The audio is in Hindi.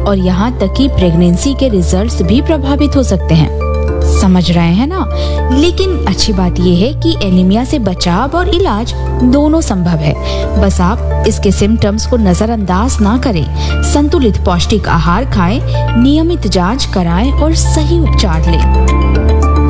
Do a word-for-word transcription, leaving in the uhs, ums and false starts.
और यहाँ तक कि प्रेगनेंसी के रिजल्ट्स भी प्रभावित हो सकते हैं। समझ रहे हैं ना? लेकिन अच्छी बात यह है कि एनीमिया से बचाव और इलाज दोनों संभव है। बस आप इसके सिम्टम्स को नजरअंदाज ना करें। संतुलित पौष्टिक आहार खाएं, नियमित जांच कराएं और सही उपचार लें।